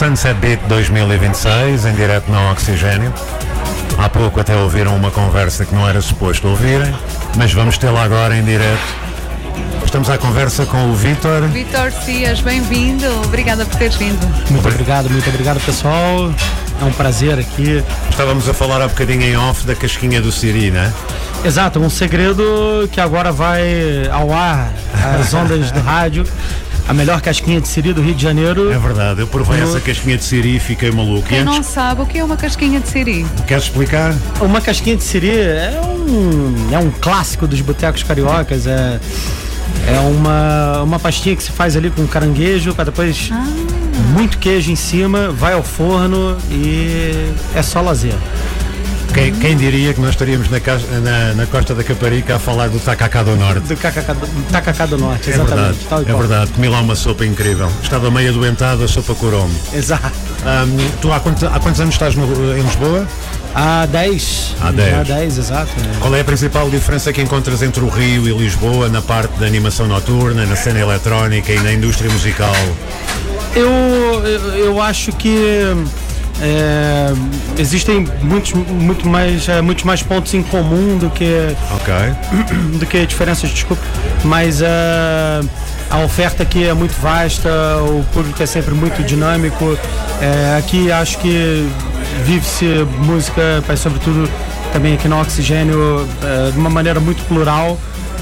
Sunset Beat 2026, em direto no Oxigênio. Há pouco até ouviram uma conversa que não era suposto ouvirem, mas vamos tê-la agora em direto. Estamos à conversa com o Vítor. Vítor Cias, bem-vindo. Obrigada por teres vindo. Muito obrigado, pessoal. É um prazer aqui. Estávamos a falar há bocadinho em off da casquinha do Siri, né? Exato, um segredo que agora vai ao ar, às ondas do rádio. A melhor casquinha de Siri do Rio de Janeiro. É verdade, eu provei essa casquinha de Siri e fiquei maluco. Quem não sabe o que é uma casquinha de Siri? Queres explicar? Uma casquinha de Siri é um clássico dos botecos cariocas. É uma pastinha que se faz ali com caranguejo, para depois muito queijo em cima, vai ao forno e é só lazer. Quem diria que nós estaríamos na Costa da Caparica a falar do tacacá do Norte? Do tacacá do Norte, exatamente. É verdade, comi lá uma sopa incrível. Estava meio adoentado, a sopa curou-me. Exato. Tu há quantos anos estás em Lisboa? Há 10. Há 10, exato. Qual é a principal diferença que encontras entre o Rio e Lisboa na parte da animação noturna, na cena eletrónica e na indústria musical? Eu acho que existem muitos mais pontos em comum do que diferenças, desculpa, mas a oferta aqui é muito vasta, o público é sempre muito dinâmico. Aqui acho que vive-se música, sobretudo também aqui no Oxigênio, de uma maneira muito plural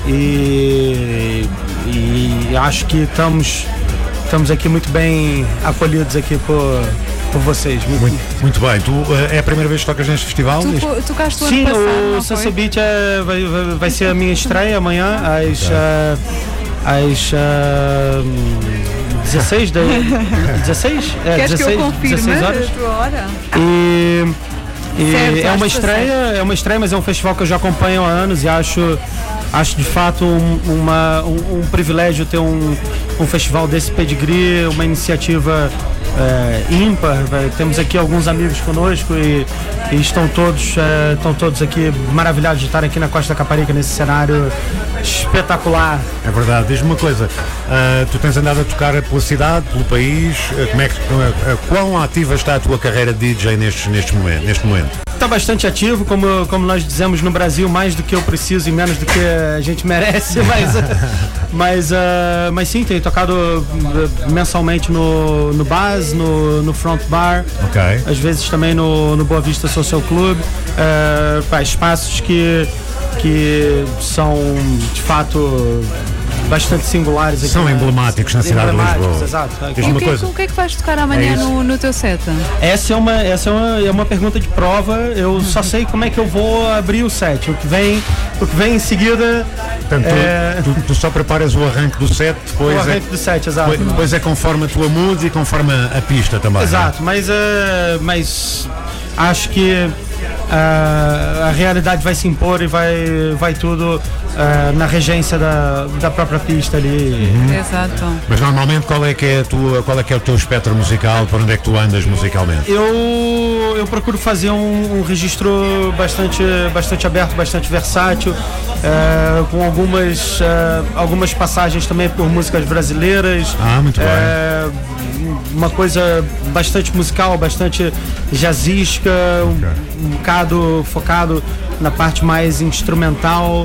e acho que estamos aqui muito bem acolhidos aqui por vocês. Muito bem. Tu, é a primeira vez que tocas neste festival? Tu tocaste o ano passado, Sim, o Sunset Beat vai ser a minha estreia amanhã às 16? 16? Queres 16, que eu confirme 16 horas. A tua hora? Certo, é uma estreia, mas é um festival que eu já acompanho há anos e acho de fato um privilégio ter um festival desse pedigree, uma iniciativa ímpar. Temos aqui alguns amigos conosco e estão todos aqui maravilhados de estar aqui na Costa da Caparica nesse cenário espetacular. É verdade. Diz-me uma coisa, tu tens andado a tocar pela cidade, pelo país, quão ativa está a tua carreira de DJ neste momento? Está bastante ativo, como nós dizemos no Brasil, mais do que eu preciso e menos do que a gente merece, mas sim, tenho tocado mensalmente no Baz, no Front Bar, às vezes também no Boa Vista Social Club, espaços que são de fato bastante singulares aqui. São emblemáticos na cidade de Lisboa. Exato. O que é que vais tocar amanhã no teu set? Essa é uma pergunta de prova. Eu só sei como é que eu vou abrir o set. O que vem em seguida. Portanto, tu só preparas o arranque do set, depois o arranque do set, exato. Depois é conforme a tua mood e conforme a pista também. Exato, mas acho que a realidade vai se impor e vai tudo na regência da própria pista ali. Exato. Mas normalmente qual é que é o teu espectro musical? Para onde é que tu andas musicalmente? Eu procuro fazer um registro bastante aberto, bastante versátil, com algumas passagens também por músicas brasileiras. Muito bem. Uma coisa bastante musical, bastante jazzística, um bocado focado na parte mais instrumental.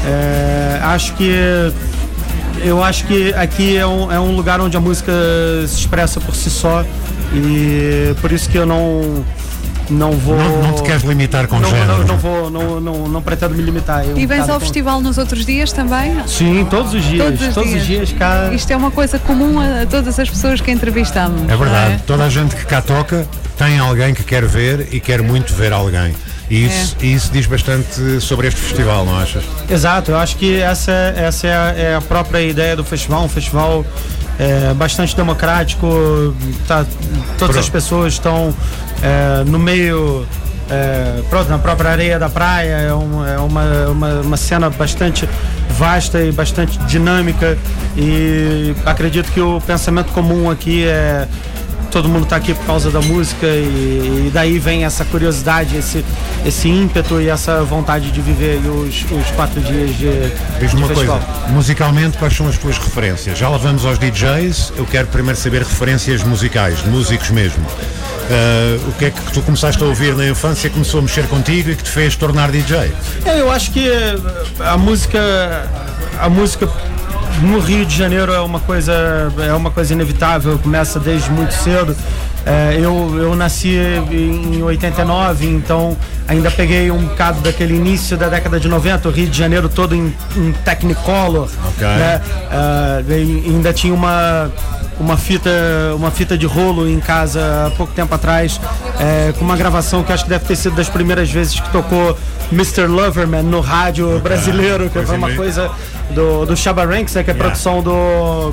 Eu acho que aqui é um lugar onde a música se expressa por si só e por isso que eu não vou... Não te queres limitar com género? Não pretendo me limitar. E vens ao festival nos outros dias também? Sim, todos os dias cá. Isto é uma coisa comum a todas as pessoas que entrevistamos. É verdade, toda a gente que cá toca tem alguém que quer ver e quer muito ver alguém. E isso diz bastante sobre este festival, não achas? Exato, eu acho que essa é a própria ideia do festival, um festival bastante democrático, todas as pessoas estão no meio, na própria areia da praia, é uma cena bastante vasta e bastante dinâmica e acredito que o pensamento comum aqui é todo mundo tá aqui por causa da música e daí vem essa curiosidade, esse ímpeto e essa vontade de viver os 4 dias de uma festival. coisa, musicalmente quais são as tuas referências? Já lá vamos aos DJs, eu quero primeiro saber referências musicais, músicos mesmo. O que é que tu começaste a ouvir na infância, começou a mexer contigo e que te fez tornar DJ? Eu acho que a música no Rio de Janeiro é uma coisa inevitável, começa desde muito cedo. Eu nasci em 89, então ainda peguei um bocado daquele início da década de 90, o Rio de Janeiro todo em Technicolor, né? Ainda tinha uma fita de rolo em casa há pouco tempo atrás, com uma gravação que acho que deve ter sido das primeiras vezes que tocou Mr. Loverman no rádio brasileiro, que foi uma coisa do Shabba Ranks, né, que é produção do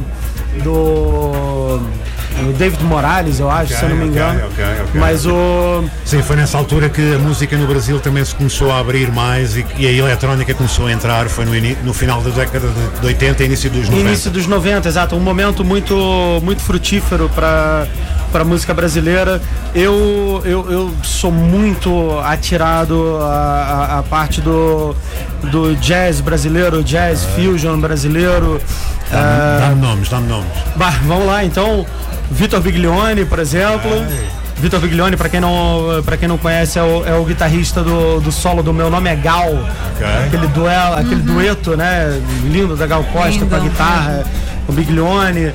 David Morales, eu acho, se eu não me engano. Mas Sim, foi nessa altura que a música no Brasil também se começou a abrir mais e a eletrónica começou a entrar, foi no final da década de 80 e início dos 90. Início dos 90, exato, um momento muito, muito frutífero para a música brasileira. Eu sou muito atirado à parte do jazz brasileiro, jazz fusion brasileiro. Dá-me nomes. Vamos lá, então. Vitor Biglione, por exemplo. Vitor Biglione, para quem não conhece, é o guitarrista do solo do Meu Nome é Gal. Aquele dueto, né, lindo da Gal Costa com a guitarra, o Biglione.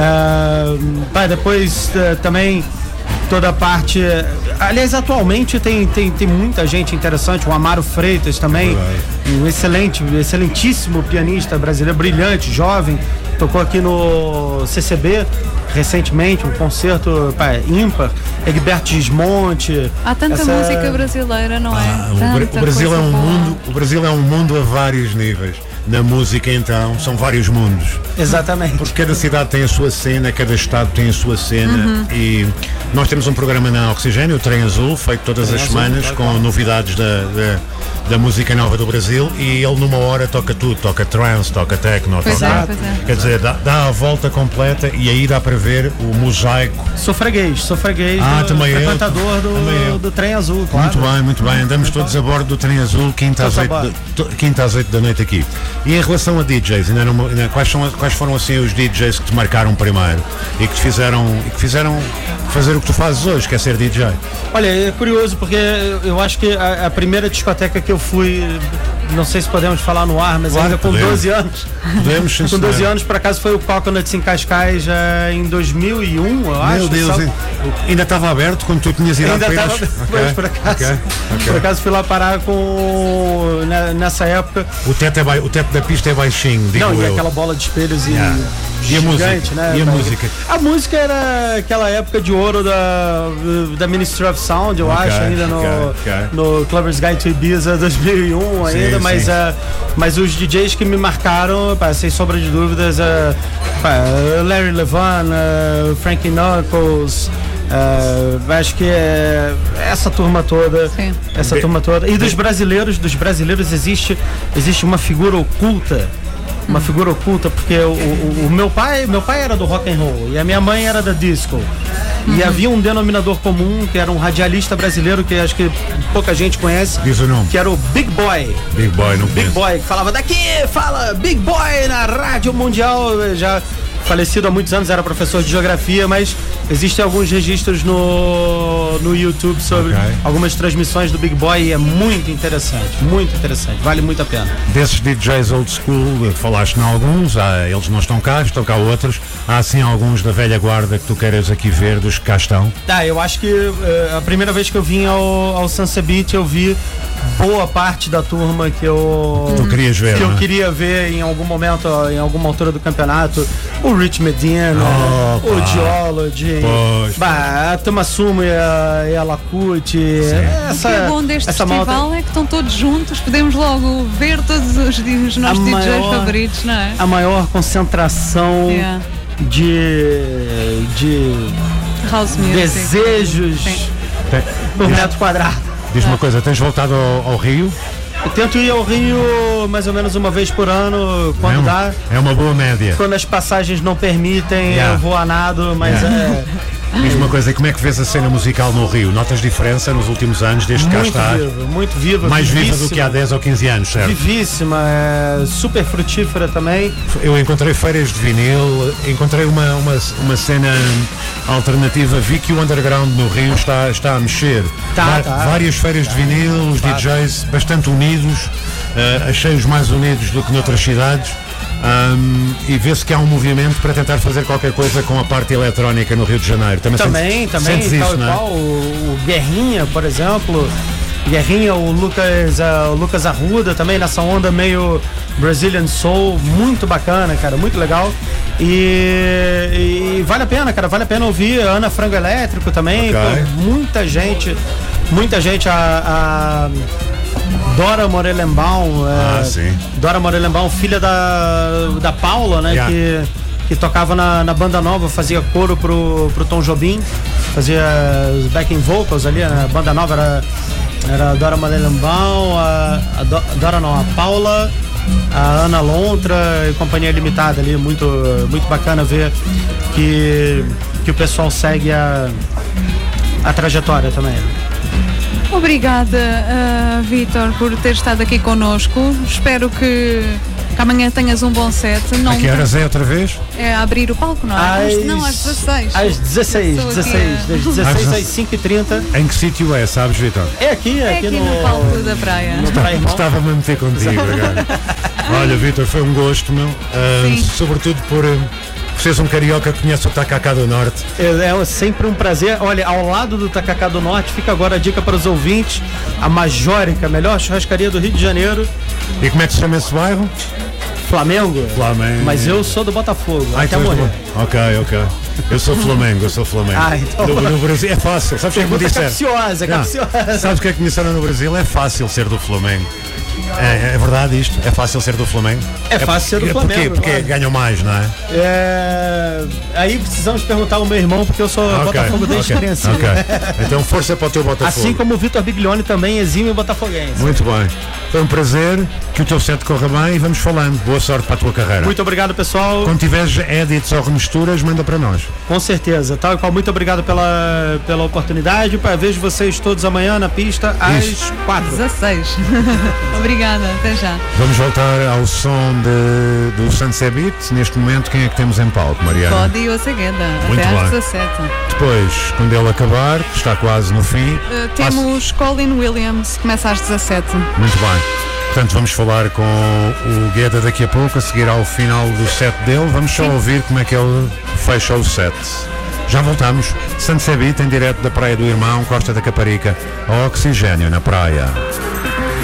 Depois também toda a parte. Aliás, atualmente tem muita gente interessante. O Amaro Freitas também, um excelentíssimo pianista brasileiro, brilhante, jovem, tocou aqui no CCB recentemente, um concerto ímpar. Egberto Gismonte. Há tanta música brasileira, não é? O Brasil é um mundo a vários níveis. Na música, então, são vários mundos. Exatamente. Porque cada cidade tem a sua cena, cada estado tem a sua cena. E nós temos um programa na Oxigênio, o Trem Azul, feito todas as semanas, com novidades da música nova do Brasil, e ele numa hora toca tudo, toca trance, toca techno, quer dizer, dá a volta completa e aí dá para ver o mosaico. Sou freguês também frequentador do Trem Azul, claro. Muito bem, andamos todos a bordo do Trem Azul, quinta às 8 da noite aqui. E em relação a DJs, quais foram assim os DJs que te marcaram primeiro e que te fizeram fazer o que tu fazes hoje, que é ser DJ? Olha, é curioso porque eu acho que a primeira discoteca que eu fui, não sei se podemos falar no ar, mas ainda com 12 anos. Podemos, sim, com 12 anos, por acaso, foi o Coconuts em Cascais em 2001, eu acho. Meu Deus, ainda estava aberto quando tu tinhas ido ainda estava depois, por acaso. Por acaso fui lá parar nessa época. O teto da pista é baixinho, digo eu. E aquela bola de espelhos e a música, né? E a música? A música era aquela época de ouro da Ministry of Sound, eu acho, ainda no Clubbers Guide to Ibiza 2001 ainda, mas os DJs que me marcaram, sem sombra de dúvidas, Larry Levan, Frankie Knuckles, acho que é essa turma toda. Sim. Turma toda. E dos brasileiros existe uma figura oculta. Uma figura oculta, porque o meu pai era do rock and roll e a minha mãe era da disco. E havia um denominador comum, que era um radialista brasileiro que acho que pouca gente conhece. Diz o nome. Que era o Big Boy. Big Boy, não Big Boy, que falava daqui, fala Big Boy na Rádio Mundial, já falecido há muitos anos, era professor de geografia, mas existem alguns registros no YouTube sobre algumas transmissões do Big Boy e é muito interessante, vale muito a pena. Desses DJs old school, falaste em alguns, eles não estão cá, estão cá outros, há assim alguns da velha guarda que tu queiras aqui ver, dos que cá estão? Eu acho que a primeira vez que eu vim ao Sunset Beach, eu vi boa parte da turma que eu queria ver em algum momento, em alguma altura do campeonato. O Rich Medina, o Geology, a Tomassumo e a Lacute. O que é bom deste festival é que estão todos juntos, podemos logo ver todos os nossos DJs favoritos, não é? A maior concentração de house music, desejos por metro quadrado. Diz-me uma coisa, tens voltado ao Rio? Eu tento ir ao Rio mais ou menos uma vez por ano, quando dá. É uma boa média. Quando as passagens não permitem, eu vou a nado, mas Diz uma coisa, como é que vês a cena musical no Rio? Notas diferença nos últimos anos, desde que cá está? Muito viva. Mais viva do que há 10 ou 15 anos, certo? Vivíssima, super frutífera também. Eu encontrei feiras de vinil, encontrei uma cena alternativa, vi que o underground no Rio está a mexer. Várias feiras de vinil, os DJs bastante unidos, achei-os mais unidos do que noutras cidades. E vê-se que há um movimento para tentar fazer qualquer coisa com a parte eletrónica no Rio de Janeiro. Também sentes isso, não é? O Guerrinha, por exemplo. Guerrinha, o Lucas Arruda também nessa onda meio Brazilian Soul, muito bacana, cara, muito legal. E vale a pena, cara, vale a pena ouvir Ana Frango Elétrico também. Okay. Muita gente, a Dora Morelenbaum, Dora Morelenbaum, filha da Paula, né? Yeah. Que tocava na banda nova, fazia coro pro Tom Jobim, fazia os backing vocals ali, a banda nova era a Dora Morelenbaum, a Paula, a Ana Lontra e Companhia Limitada ali, muito bacana ver que o pessoal segue a trajetória também. Obrigada, Vítor, por ter estado aqui connosco. Espero que amanhã tenhas um bom set. A que horas é outra vez? É abrir o palco, não é? Às 16. Às 16, das 16 às 5h30. Em que sítio é, sabes, Vítor? É aqui no palco da praia. Estava-me a meter contigo, obrigado. Olha, Vítor, foi um gosto, meu. Sobretudo por seres um carioca que conhece o Tacacá do Norte. É sempre um prazer. Olha, ao lado do Tacacá do Norte, fica agora a dica para os ouvintes: a Majórica, a melhor churrascaria do Rio de Janeiro. E como é que se chama esse bairro? Flamengo? Mas eu sou do Botafogo, até morrer. Ok. Eu sou Flamengo. Então... No Brasil é fácil. Sabes o que é que me disseram? Capciosa. Sabes o que é que me disseram no Brasil? É fácil ser do Flamengo. É verdade isto? É fácil ser do Flamengo? É fácil ser do Flamengo. Porque ganham mais, não é? Aí precisamos perguntar ao meu irmão, porque eu sou Botafogo desde criança. Então força para o teu Botafogo. Assim como o Vitor Biglione também exime botafoguense. Muito bem. Foi um prazer, que o teu set corra bem e vamos falando. Boa sorte para a tua carreira. Muito obrigado, pessoal. Quando tiveres edits ou remisturas, manda para nós. Com certeza. Tal e qual, muito obrigado pela oportunidade. Vejo vocês todos amanhã na pista às 4h16. Obrigada, até já. Vamos voltar ao som do Sunset Beat. Neste momento, quem é que temos em palco, Mariana? Cody Osegueda, até às 17. Depois, quando ele acabar, que está quase no fim, temos Colin Williams, começa às 17. Muito bem. Portanto, vamos falar com o Gueda daqui a pouco, a seguir ao final do set dele. Vamos só ouvir como é que ele fecha o set. Já voltamos. Sunset Beat em direto da Praia do Irmão, Costa da Caparica, ao Oxigênio na praia.